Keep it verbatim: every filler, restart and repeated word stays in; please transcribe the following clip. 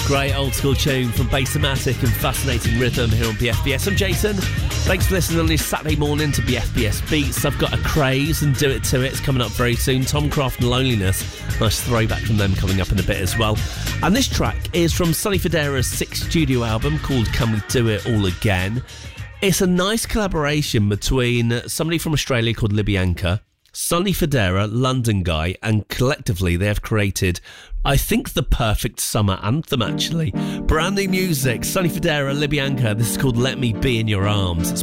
Great old school tune from Bassamatic and Fascinating Rhythm here on B F B S. I'm Jason. Thanks for listening on this Saturday morning to B F B S Beats. I've got a craze and Do It To It. It's coming up very soon. Tom Craft and Loneliness. Nice throwback from them coming up in a bit as well. And this track is from Sonny Fodera's sixth studio album called Can We Do It All Again. It's a nice collaboration between somebody from Australia called Libianca, Sonny Fodera, London guy, and collectively they have created, I think, the perfect summer anthem, actually. Brand new music, Sonny Fodera, Libianca. This is called Let Me Be In Your Arms. It's